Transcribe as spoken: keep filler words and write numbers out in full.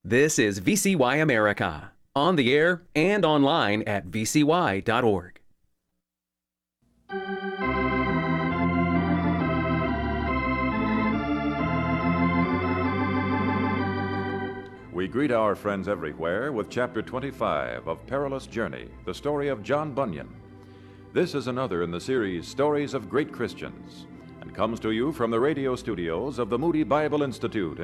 This is V C Y America, on the air and online at v c y dot org. We greet our friends everywhere with Chapter twenty-five of Perilous Journey, the story of John Bunyan. This is another in the series Stories of Great Christians, and comes to you from the radio studios of the Moody Bible Institute